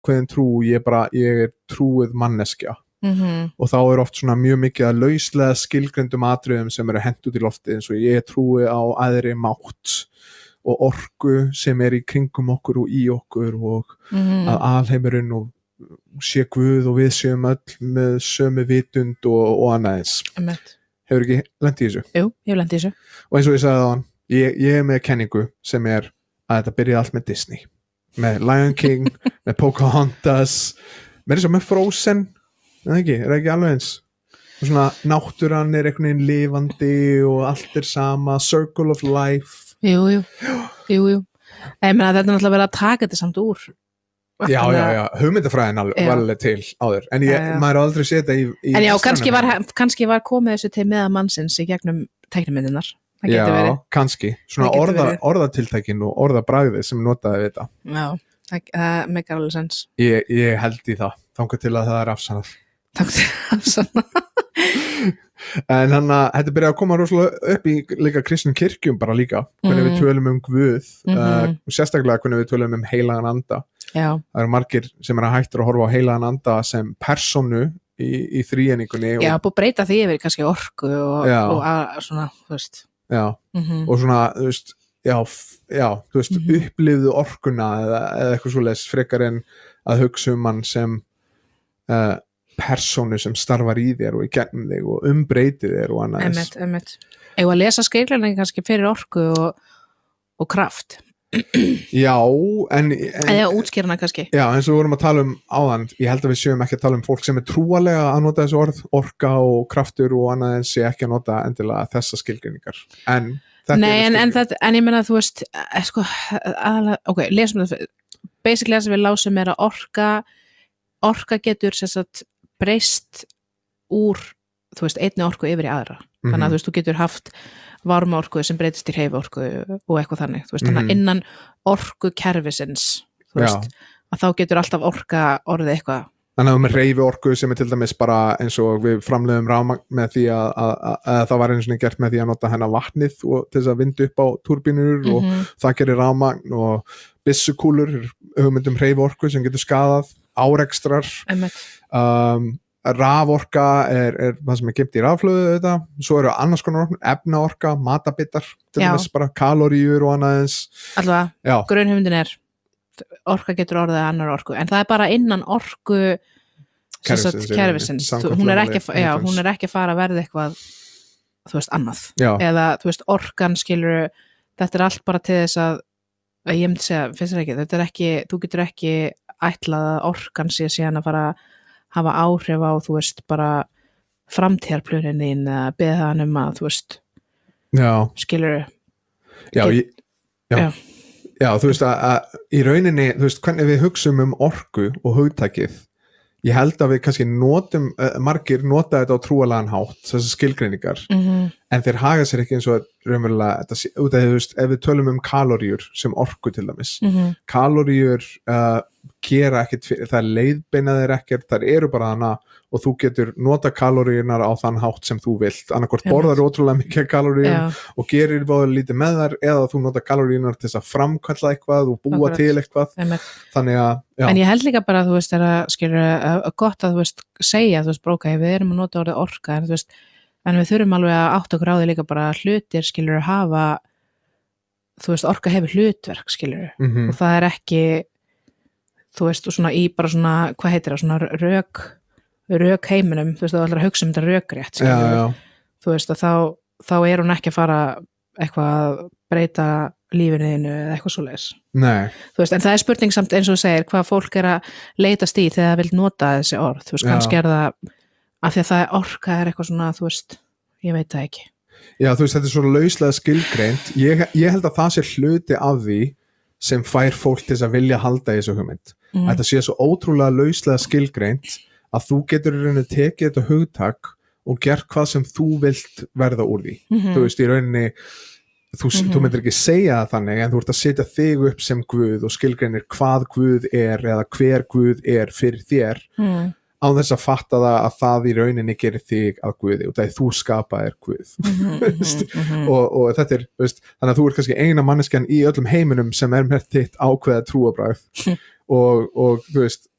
ákveðin trú, ég er trúið manneskja og þá oft svona mjög mikið að lauslega skilgrendum atriðum sem eru hent út í lofti eins og ég trúi á æðri mátt og orku sem í kringum okkur og í okkur og að alheimurinn og sé Guð og við séum öll með sömu vitund og annað eins. Hefur ekki lent í þessu? Jú, ég hef lent í þessu. Og eins og ég sagði á hann, ég er með kenningu sem að þetta byrjaði allt með Disney. Með Lion King, með Pocahontas, með Frozen, er það ekki alveg eins? Og svona náttúran einhvern veginn lifandi og allt sama, circle of life. Jú. Ég meina þetta náttúrulega verið að taka þetta samt úr. Já, hugmyndafræðin var alveg til áður, en maður aldrei séð þetta í en já, kannski var komið þessu til meða mannsins í gegnum teiknimyndirnar. Já, kannski, svona orðatiltækin og orðabragðið sem notaði við þetta. Já, það meikar alveg sens. Ég held í það, þangað til að það er afsannað. En hann að þetta byrjaði að koma rosalega upp í líka kristnum kirkjum bara líka, hvernig við tölum Guð, sérstaklega hvernig við tölum heilagan anda. Já. Það eru margir sem að hættur að horfa á heilagan anda sem persónu í þríeiningunni. Já, búið breyta því yfir kannski orku og svona, þú veist. Já, og svona, þú veist, þú veist, upplifðu orkuna eða eitthvað svoleiðis frekar en að hugsa hann sem persónu sem starfar í þér og í gegnum þig og umbreytir þér og annað. Einmitt. Eða að lesa skilgreiningu kannski fyrir orku og kraft. Já, en eða útskýrana kannski. Já, eins og við vorum að tala áðan, ég held að við séum ekki að tala fólk sem trúalega að nota þessu orð, orka og kraftur og annað en sé ekki að nota endilega þessa skilgreiningar. En þetta en ég meina þú veist, sko, lesum þetta. Basically það sem við lásum að orka getur sérstætt breyst úr, þú veist, einni orku yfir í aðra. Þannig að þú veist, þú getur haft varmaorku sem breytist í hreyfiorku og eitthvað þannig, þú veist, þannig að innan orkukerfisins, þú veist, að þá getur alltaf orka orðið eitthvað. Þannig að með hreyfiorku sem til dæmis bara eins og við framleiðum rafmagn með því að það var einu sinni gert með því að nota hennar vatnið og til þess að vinda upp á túrbínur og það gerir rafmagn og byssukúlur, hugmyndum hreyfiorku sem getur skaðað, árekstrar. Raforka er það sem geymt í rafhlöðu þetta, svo eru annars konar orku, efnaorka, matabittar til dæmis bara kaloríur og annað eins. Allavega, grunnhugmyndin orka getur orðið annar orku, en það er bara innan orku kerfisins. Hún er ekki að fara að verða eitthvað, þú veist, annað. Eða, þú veist, orkan skilur, þetta er allt bara til þess að ég myndi segja, finnst það ekki, þetta er ekki, þú getur ekki ætlað að orkan sé síðan að fara að hafa áhrif á, þú veist, bara framtíðarplunin þín eða beða hann að, þú veist, skilur. Já, þú veist að í rauninni, þú veist, hvernig við hugsum orku og hugtakið, ég held að við kannski margir nota þetta á trúarlegan hátt, þessar skilgreiningar, en þeir haga sér ekki eins og raunverulega, út af því, þú veist, ef við tölum kaloríur sem orku til dæmis, kaloríur gera ekkert, það leiðbeinaðir ekkert, þær eru bara hana og þú getur nota kaloríunar á þann hátt sem þú vilt, annarkvort borðar ótrúlega mikið kaloríum og gerir báður lítið með þær eða þú nota kaloríunar til þess að framkalla eitthvað og búa til eitthvað. Þannig að, en ég held líka bara, þú veist, gott að, þú veist, segja, þú veist, bróka, við erum að nota orðið orka, en þú veist, en við þurfum alveg að átta okkur á því líka bara hlutir, skilur, hafa, þú veist, orka hefur hlutverk, skilur, og það er ekki, þú veist, og svona í bara svona, hvað heitir það, svona rök heiminum, þú veist, það er alltaf að hugsa þetta rökrétt, þú veist, að þá er hún ekki að fara eitthvað að breyta lífinu þínu eða eitthvað svoleiðis. Nei. Þú veist, en það er spurning samt eins og þú segir, hvað fólk er að leitast í þegar það vil nota þessi orð, þú veist, kannski er það af því að það orka eitthvað svona, þú veist, ég veit það ekki. Já, þú veist, þetta er svona lauslega skilgreint, ég held að það sé hluti af því sem fær fólk til að vilja halda í þessu hugmynd. Þetta sé svo ótrúlega lauslega skilgreint að þú getur í rauninni tekið þetta hugtak og gert hvað sem þú vilt verða úr því. Þú veist, í rauninni þú myndir ekki segja það þannig, en þú ert að setja þig upp sem Guð og skilgreinir hvað Guð er eða hver Guð er fyrir þér án þess að fatta að það í rauninni gerir þig að Guði og það er þú skapaðir Guð. Og þetta er, veist, þannig að þú ert kannski eina manneskjan í öllum heiminum sem er með þitt ákveða trúarbragð og þú veist